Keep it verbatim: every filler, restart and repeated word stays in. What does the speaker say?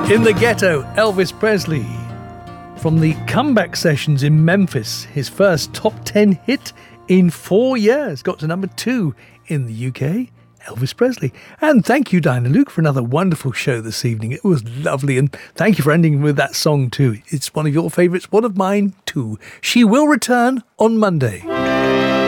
In the Ghetto, Elvis Presley. From the comeback sessions in Memphis, his first top ten hit in four years. Got to number two in the U K, Elvis Presley. And thank you, Diana Luke, for another wonderful show this evening. It was lovely. And thank you for ending with that song too. It's one of your favourites, one of mine too. She will return on Monday.